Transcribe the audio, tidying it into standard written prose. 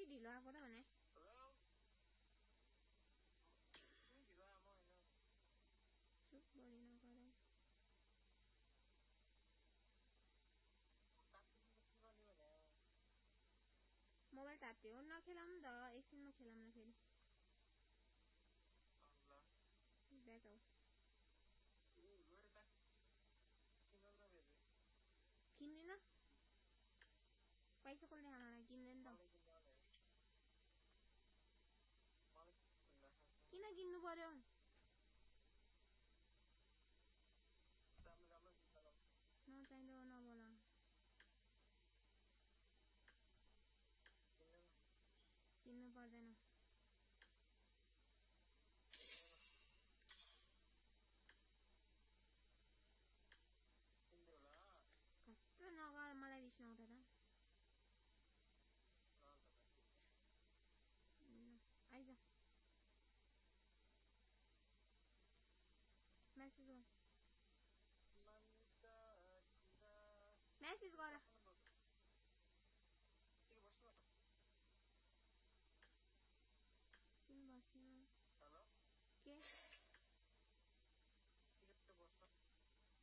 ढिलो आएको र भने चुप बढी नगर मोबाइल तात्यो नखेलाम नि त एकछिनमा खेलाम न फेरि ब्याक आऊ किन्दिन पैसा कसले खाना किन्दैन त किन किन्नु पर्यो नचाहिँदो नबोला किन्नु पर्दैन कस्तो नगर मलाई रिस नउठ त आइज मेसेज गर